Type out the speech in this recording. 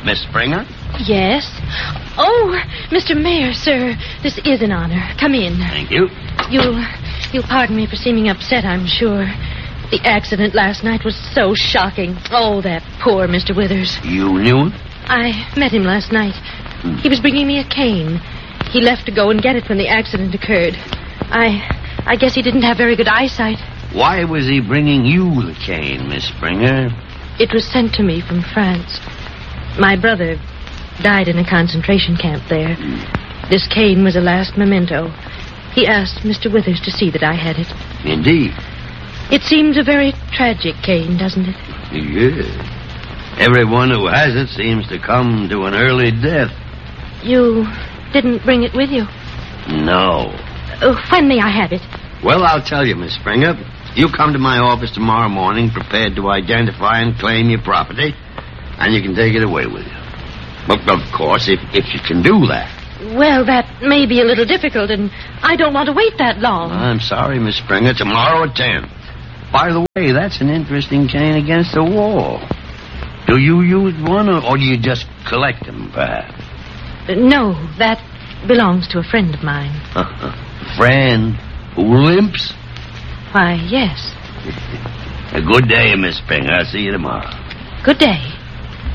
Miss Springer? Yes. Oh, Mr. Mayor, sir, this is an honor. Come in. Thank you. You'll pardon me for seeming upset, I'm sure. The accident last night was so shocking. Oh, that poor Mr. Withers. You knew him? I met him last night. He was bringing me a cane. He left to go and get it when the accident occurred. I guess he didn't have very good eyesight. Why was he bringing you the cane, Miss Springer? It was sent to me from France. My brother died in a concentration camp there. This cane was a last memento. He asked Mr. Withers to see that I had it. Indeed. It seems a very tragic cane, doesn't it? Yes. Everyone who has it seems to come to an early death. You didn't bring it with you? No. When may I have it? Well, I'll tell you, Miss Springer. You come to my office tomorrow morning prepared to identify and claim your property, and you can take it away with you. But, of course, if you can do that. Well, that may be a little difficult, and I don't want to wait that long. I'm sorry, Miss Springer. Tomorrow at 10. By the way, that's an interesting cane against the wall. Do you use one, or do you just collect them, perhaps? No, that belongs to a friend of mine. Friend who limps? Why, yes. A good day, Miss Springer. I'll see you tomorrow. Good day.